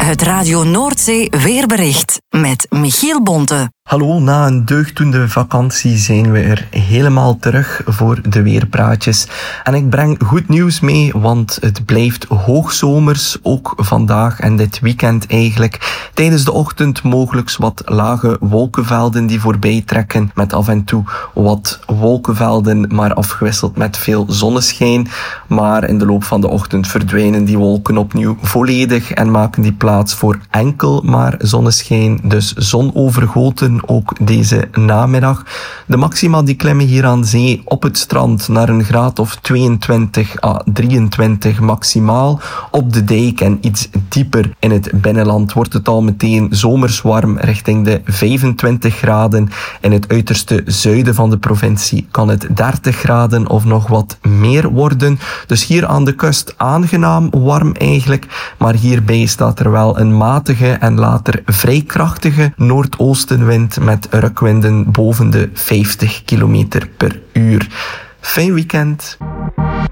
Het Radio Noordzee weerbericht met Michiel Bonte. Hallo, na een deugdoende vakantie zijn we er helemaal terug voor de weerpraatjes. En ik breng goed nieuws mee, want het blijft hoogzomers, ook vandaag en dit weekend eigenlijk. Tijdens de ochtend mogelijk wat lage wolkenvelden die voorbij trekken, met af en toe wat wolkenvelden, maar afgewisseld met veel zonneschijn. Maar in de loop van de ochtend verdwijnen die wolken opnieuw volledig en maken die plaats voor enkel maar zonneschijn, dus zonovergoten ook deze namiddag. De maxima die klimmen hier aan zee op het strand naar een graad of 22 à 23 maximaal. Op de dijk en iets dieper in het binnenland wordt het al meteen zomers warm richting de 25 graden. In het uiterste zuiden van de provincie kan het 30 graden of nog wat meer worden. Dus hier aan de kust aangenaam warm eigenlijk, maar hierbij staat er wel een matige en later vrij krachtige noordoostenwind met rukwinden boven de 50 km per uur. Fijn weekend.